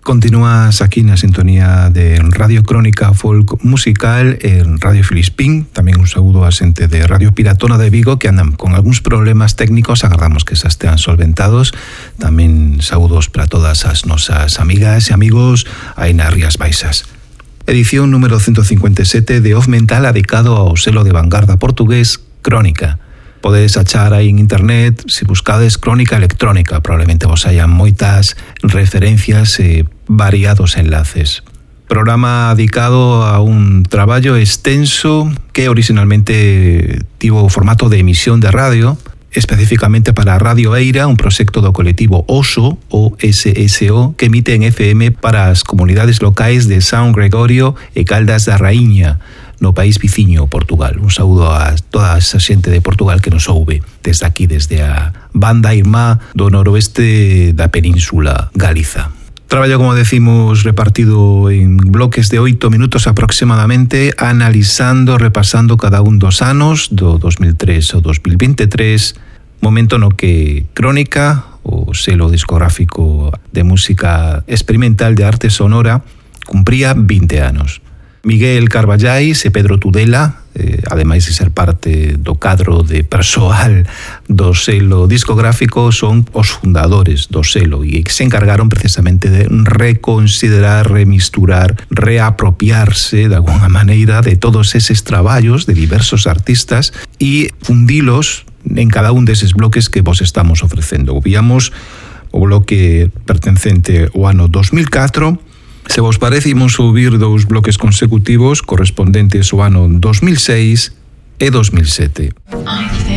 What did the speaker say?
Continúas aquí na sintonía de Radio Crónica Folk Musical en Radio Filispín. Tamén un saúdo a xente de Radio Piratona de Vigo que andan con algúns problemas técnicos, agardamos que xa estean solventados. Tamén saúdos para todas as nosas amigas e amigos aí nas Rías Baixas. Edición número 157 de Off Mental dedicado ao selo de vanguarda portugués Crónica. Podedes achar aí en internet, se buscades Crónica Electrónica, probablemente vos hayan moitas referencias e variados enlaces. Programa dedicado a un traballo extenso que originalmente tivo formato de emisión de radio, especificamente para Radio Eira, un proxecto do colectivo OSO, OSSO, que emite en FM para as comunidades locais de São Gregorio e Caldas da Raíña, no país viciño Portugal. Un saúdo a toda esa xente de Portugal que nos ouve desde aquí, desde a banda irmá do noroeste da península Galiza. Traballo, como decimos, repartido en bloques de 8 minutos aproximadamente, analizando, repasando cada un dos anos, do 2003 ao 2023, momento no que Crónica, o selo discográfico de música experimental de arte sonora, cumpría 20 anos. Miguel Carballais e Pedro Tudela, ademais de ser parte do cadro de persoal do selo discográfico, son os fundadores do selo e se encargaron precisamente de reconsiderar, remisturar, reapropiarse de alguna maneira de todos eses traballos de diversos artistas e fundilos en cada un deses bloques que vos estamos ofrecendo. Víamos o bloque pertencente ao ano 2004. Se vos parece, imos subir dous bloques consecutivos correspondentes ao ano 2006 e 2007.